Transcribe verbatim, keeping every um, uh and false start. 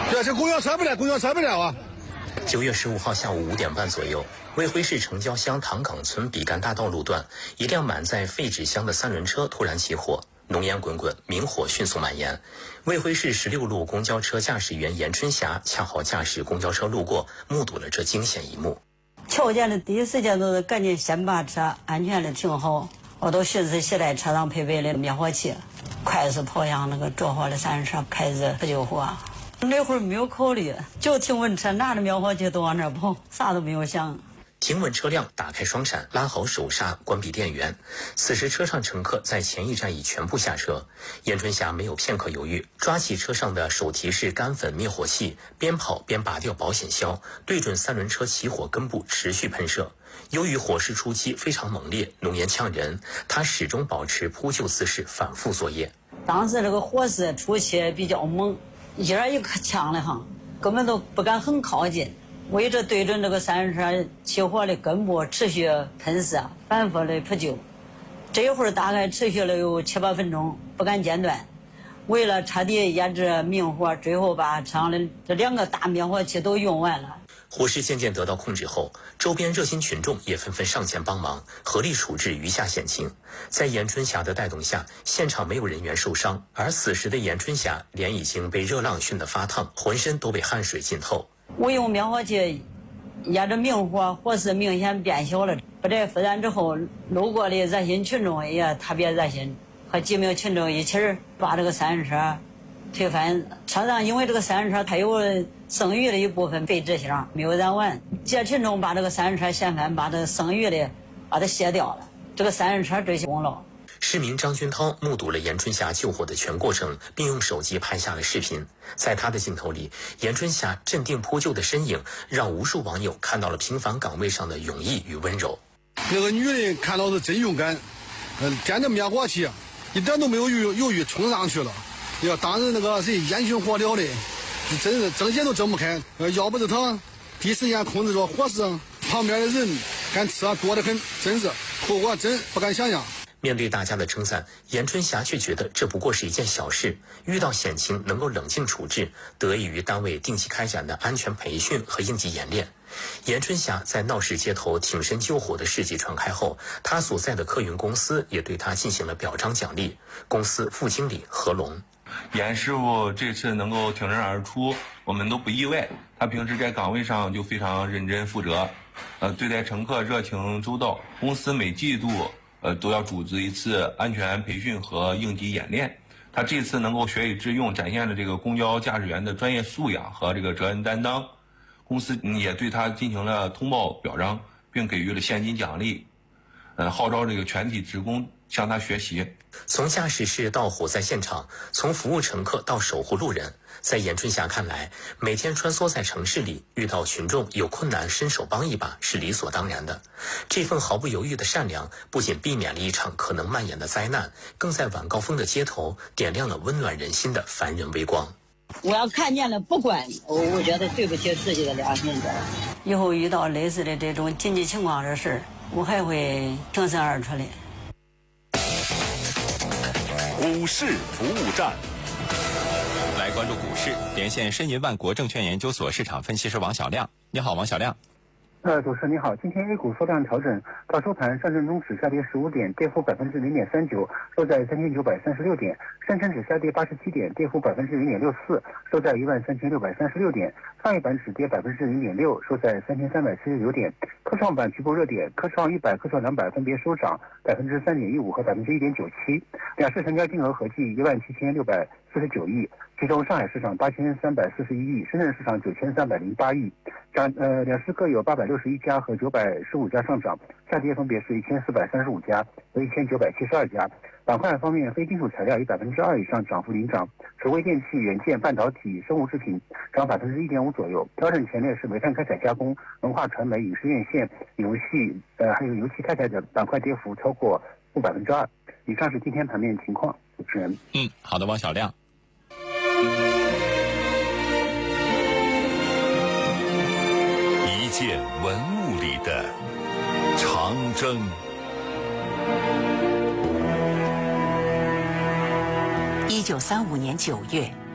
对，这公交车不了，公交车不了啊。 九月十五号下午五点半左右，卫辉市城郊乡塘岗村比干大道路段，一辆满载废纸箱的三轮车突然起火，浓烟滚滚，明火迅速蔓延。卫辉市十六路公交车驾驶员严春霞恰好驾驶公交车路过，目睹了这惊险一幕。 瞧见的第一时间都是赶紧先把车安全的停好，我都迅速携带车上配备的灭火器，快速跑向那个着火的三轮车，开始扑救火。那会儿没有考虑，就停稳车，拿着灭火器都往那儿跑，啥都没有想。 停稳车辆，打开双闪，拉好手刹，关闭电源。此时车上乘客在前一站已全部下车。严春霞没有片刻犹豫，抓起车上的手提式干粉灭火器，边跑边拔掉保险销，对准三轮车起火根部持续喷射。由于火势初期非常猛烈，浓烟呛人，他始终保持扑救姿势，反复作业。 当时这个火势初期比较猛，一人一个枪的哈，根本都不敢很靠近。我一直对准这个三轮车起火的根部持续喷射，反复的扑救。这一会儿大概持续了有七八分钟，不敢间断。为了彻底压制明火，最后把车上的这两个大灭火器都用完了。 火势渐渐得到控制后，周边热心群众也纷纷上前帮忙，合力处置余下险情。在严春霞的带动下，现场没有人员受伤，而此时的严春霞脸已经被热浪熏得发烫，浑身都被汗水浸透。 我用灭火器压着明火，火势明显变小了。不这复燃之后，路过的热心群众也特别热心，和几名群众一起把这个三轮车推翻。车上因为这个三轮车它有剩余的一部分废纸箱没有燃完，几群众把这个三轮车掀翻，把这个剩余的把它卸掉了。这个三轮车这些功劳。 市民张军涛目睹了严春霞救火的全过程，并用手机拍下了视频。在他的镜头里，严春霞镇定扑救的身影，让无数网友看到了平凡岗位上的勇毅与温柔。 那个女人看到是真勇敢，嗯，掂着灭火器，一点都没有犹犹豫，冲上去了。要当时那个谁烟熏火燎的，真是睁眼都睁不开。呃，要不是他第一时间控制着火势，旁边的人敢车多得很，真是后果真不敢想象。 面对大家的称赞，严春霞却觉得这不过是一件小事，遇到险情能够冷静处置，得益于单位定期开展的安全培训和应急演练。严春霞在闹市街头挺身救火的事迹传开后，他所在的客运公司也对他进行了表彰奖励。公司副经理何龙， 严师傅这次能够挺身而出，我们都不意外。他平时在岗位上就非常认真负责，呃，对待乘客热情周到。公司每季度呃，都要组织一次安全培训和应急演练。他这次能够学以致用，展现了这个公交驾驶员的专业素养和这个责任担当。公司也对他进行了通报表彰，并给予了现金奖励，呃，号召这个全体职工向他学习。 从驾驶室到火灾现场，从服务乘客到守护路人，在严春霞看来，每天穿梭在城市里，遇到群众有困难伸手帮一把是理所当然的。这份毫不犹豫的善良，不仅避免了一场可能蔓延的灾难，更在晚高峰的街头点亮了温暖人心的凡人微光。 我要看见了不管，我我觉得对不起自己的良心。以后遇到类似的这种紧急情况的事，我还会挺身而出的。 股市服务站，来关注股市，连线申银万国证券研究所市场分析师王小亮。你好，王小亮。 呃，主持人你好，今天 A 股缩量调整，到收盘，上证综指下跌十五点，跌幅百分之零点三九，收在三千九百三十六点；深成指下跌八十七点，跌幅百分之零点六四，收在一万三千六百三十六点；创业板指跌百分之零点六，收在三千三百七十九点；科创板局部热点，科创一百、科创两百分别收涨百分之三点一五和百分之一点九七，两市成交金额合计一万七千六百四十九亿，其中上海市场八千三百四十一亿，深圳市场九千三百零八亿。涨呃，两市各有八百六十一家和九百十五家上涨，下跌分别是一千四百三十五家和一千九百七十二家。板块方面，非金属材料以百分之二以上涨幅领涨，手微电器、元件、半导体、生物制品涨百分之一点五左右。调整前列是煤炭开采加工、文化传媒、影视院线、游戏呃还有油气开采等板块跌幅超过负百分之二。以上是今天盘面情况，主持人。 嗯，好的，王小亮。 一件文物里的长征。 一九三五年九月，